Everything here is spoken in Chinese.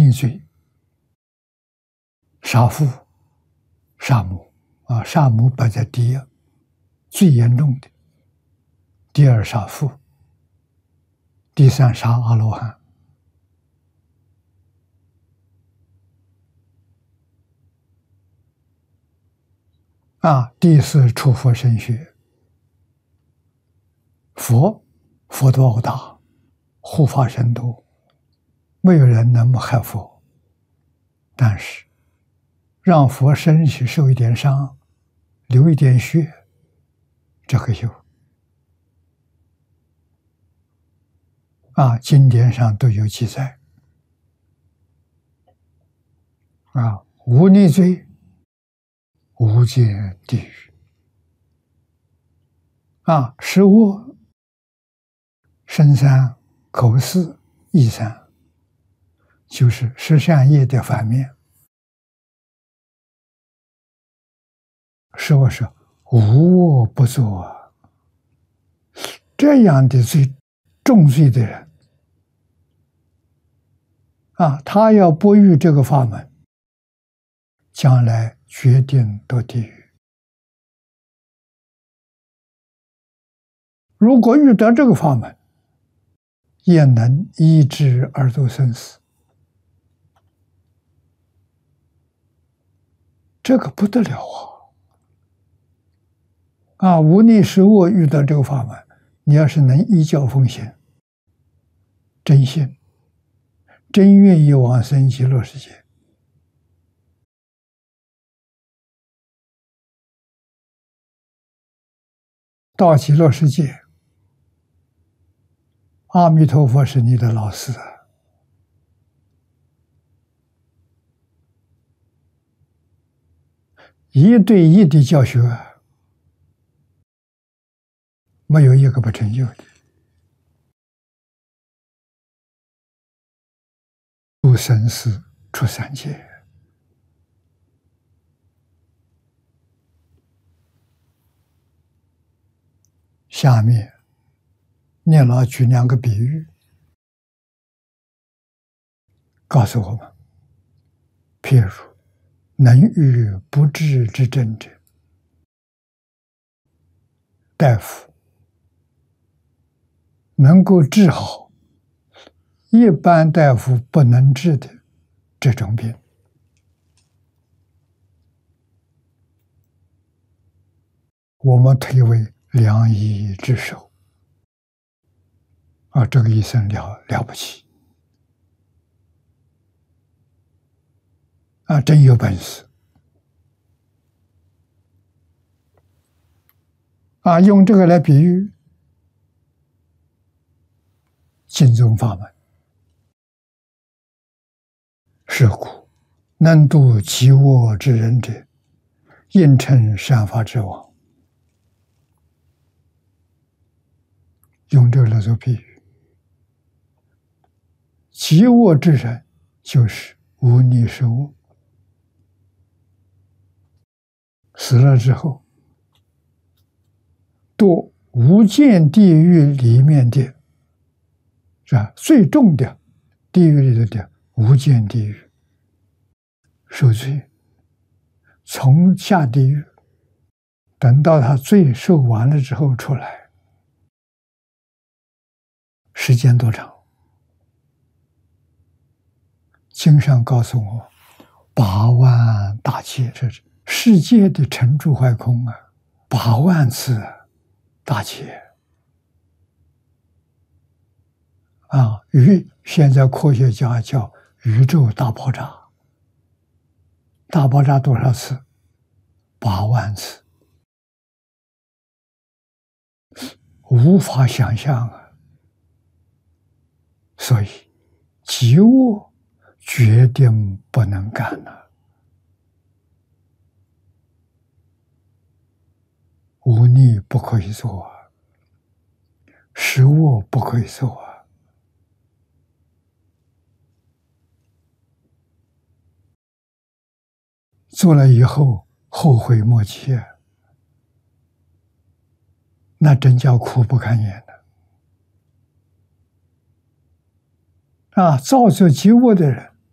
逆罪、杀父、杀母杀母摆在第一，最严重的；第二杀父，第三杀阿罗汉。第四出佛身血。佛度奥大，护法神多，没有人能害佛，但是让佛身体受一点伤，流一点血，这个有经典上都有记载无逆罪，无间地狱食恶，身三，口四，意三，就是十善业的反面。实我是无恶不作，这样的重罪的人他要不遇这个法门，将来决定堕地狱。如果遇到这个法门，也能依之而度生死，这个不得了无逆十恶遇到这个法门，你要是能依教奉行，真信，真愿意往生极乐世界，到极乐世界，阿弥陀佛是你的老师一对一的教学，没有一个不成就的。入生死，出三界。下面念老举两个比喻，告诉我们：譬如能遇不治之症者，大夫能够治好一般大夫不能治的这种病，我们推为良医之手这个医生了不起真有本事用这个来比喻净宗法门。是故能度极恶之人者，应称善法之王。用这个来做比喻，极恶之人就是无逆十恶，死了之后堕无间地狱里面的最重的地狱里的无间地狱受罪，从下地狱等到他罪受完了之后出来，时间多长？经上告诉我，8万大劫，这是世界的成住坏空8万次大劫现在科学家叫宇宙大爆炸。大爆炸多少次？8万次，无法想象所以极恶决定不能干无逆不可以做十恶不可以做做了以后后悔莫及那真叫苦不堪言的造作极恶的人，